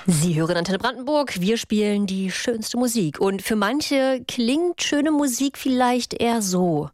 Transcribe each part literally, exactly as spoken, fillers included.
Sie hören Antenne Brandenburg, wir spielen die schönste Musik. Und für manche klingt schöne Musik vielleicht eher so.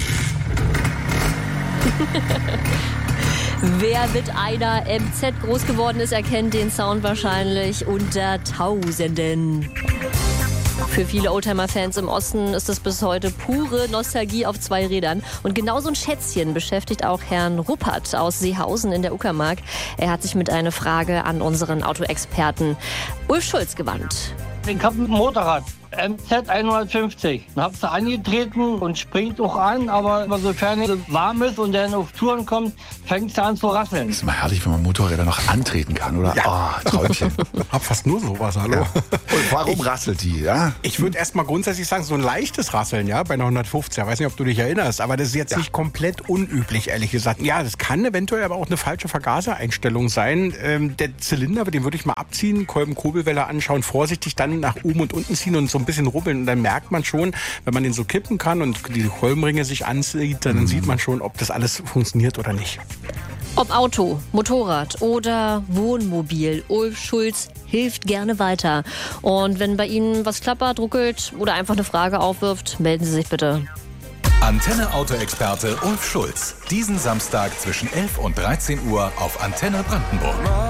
Wer mit einer M Z groß geworden ist, erkennt den Sound wahrscheinlich unter Tausenden. Für viele Oldtimer-Fans im Osten ist es bis heute pure Nostalgie auf zwei Rädern. Und genau so ein Schätzchen beschäftigt auch Herrn Ruppert aus Seehausen in der Uckermark. Er hat sich mit einer Frage an unseren Autoexperten Ulf Schulz gewandt. Ich habe ein Motorrad, M Z hundertfünfzig. Dann habe es angetreten und springt auch an, aber sofern es warm ist und dann auf Touren kommt, fängt es an zu rasseln. Das ist immer herrlich, wenn man Motorräder noch antreten kann, oder? Ja. Oh, Träumchen. Hab fast nur sowas, hallo. Ja. Und warum ich, rasselt die, ja? Ich würde erst mal grundsätzlich sagen, so ein leichtes Rasseln, ja, bei einer hundertfünfzig. Ich weiß nicht, ob du dich erinnerst, aber das ist jetzt ja. nicht komplett unüblich, ehrlich gesagt. Ja, das kann eventuell aber auch eine falsche Vergasereinstellung sein. Ähm, der Zylinder, den würde ich mal abziehen, Kolben-Kurbelwelle anschauen, vorsichtig dann nach oben und unten ziehen und so ein bisschen rubbeln. Und dann merkt man schon, wenn man den so kippen kann und die Kolbenringe sich ansieht, dann mhm. sieht man schon, ob das alles funktioniert oder nicht. Ob Auto, Motorrad oder Wohnmobil, Ulf Schulz hilft gerne weiter. Und wenn bei Ihnen was klappert, ruckelt oder einfach eine Frage aufwirft, melden Sie sich bitte. Antenne Autoexperte Ulf Schulz. Diesen Samstag zwischen elf und dreizehn Uhr auf Antenne Brandenburg.